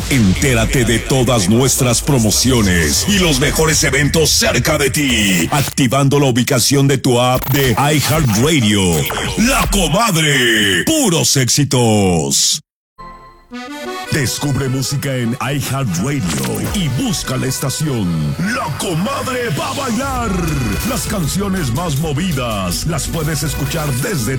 Entérate de todas nuestras promociones y los mejores eventos cerca de ti, activando la ubicación de tu app de iHeartRadio. La Comadre, puros éxitos. Descubre música en iHeartRadio y busca la estación La Comadre va a bailar. Las canciones más movidas las puedes escuchar desde